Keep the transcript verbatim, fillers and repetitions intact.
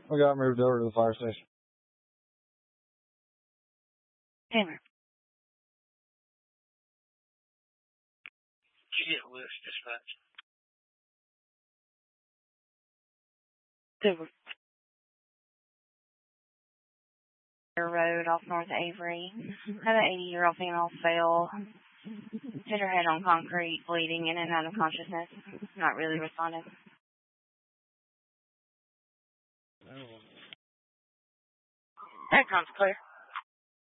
We got moved over to the fire station. Hammer. Shit, Lewis, dispatch. Super. Road off North Avery. Had an eighty-year-old female fell. Hit her head on concrete, bleeding in and out of consciousness. Not really responding. That comes clear.